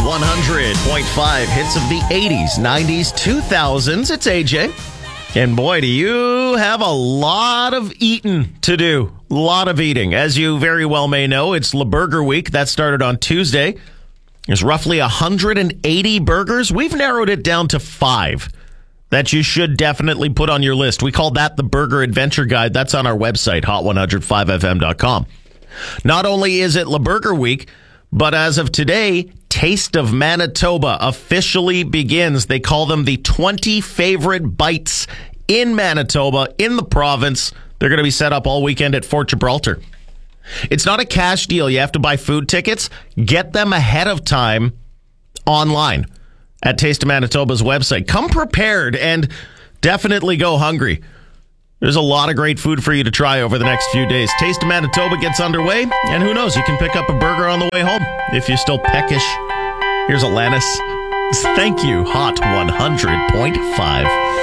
100.5 hits of the 80s, 90s, 2000s. It's AJ. And boy, do you have a lot of eating to do. A lot of eating. As you very well may know, it's Le Burger Week. That started on Tuesday. There's roughly 180 burgers. We've narrowed it down to 5 that you should definitely put on your list. We call that the Burger Adventure Guide. That's on our website, hot100.5fm.com. Not only is it Le Burger Week, but as of today, Taste of Manitoba officially begins. They call them the 20 favorite bites in Manitoba, in the province. They're going to be set up all weekend at Fort Gibraltar. It's not a cash deal. You have to buy food tickets. Get them ahead of time online at Taste of Manitoba's website. Come prepared and definitely go hungry. There's a lot of great food for you to try over the next few days. Taste of Manitoba gets underway, and who knows, you can pick up a burger on the way home if you're still peckish. Here's Alanis. Thank you, Hot 100.5.